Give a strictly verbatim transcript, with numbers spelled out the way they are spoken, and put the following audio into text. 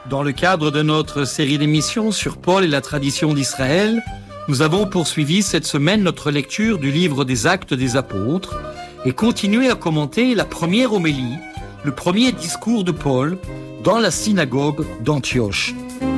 Dans le cadre de notre série d'émissions sur Paul et la tradition d'Israël, nous avons poursuivi cette semaine notre lecture du livre des Actes des Apôtres et continué à commenter la première homélie, le premier discours de Paul dans la synagogue d'Antioche.